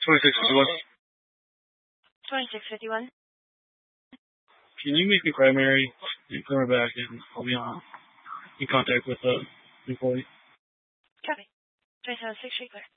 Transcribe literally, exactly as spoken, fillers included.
twenty-six fifty-one. twenty-six fifty-one. Can you make me primary and clear my back, and I'll be on in contact with the employee? Copy. twenty-seven six, clear.